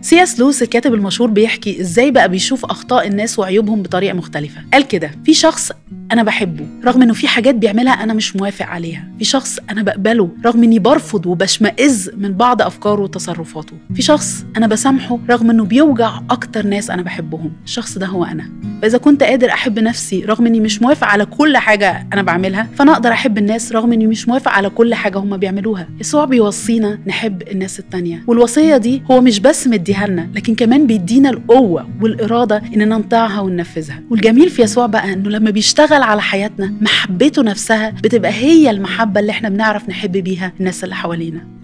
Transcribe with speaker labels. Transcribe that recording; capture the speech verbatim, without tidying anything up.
Speaker 1: سي اس لويس الكاتب المشهور بيحكي ازاي بقى بيشوف اخطاء الناس وعيوبهم بطريقه مختلفه. قال كده: في شخص انا بحبه رغم انه في حاجات بيعملها انا مش موافق عليها، في شخص انا بقبله رغم اني برفض وبشمئز من بعض افكاره وتصرفاته، في شخص انا بسامحه رغم انه بيوجع اكتر ناس انا بحبهم. الشخص ده هو انا. فاذا كنت قادر احب نفسي رغم اني مش موافق على كل حاجه انا بعملها، فانا اقدر احب الناس رغم اني مش موافق على كل حاجه هم بيعملوها. يسوع بيوصينا نحب الناس التانية، والوصيه دي هو مش بس مديها لنا لكن كمان بيدينا القوه والاراده اننا نطيعها وننفذها. والجميل في يسوع بقى انه لما بيشتغل على حياتنا، محبته نفسها بتبقى هي المحبه اللي احنا بنعرف نحب بيها الناس اللي حوالينا.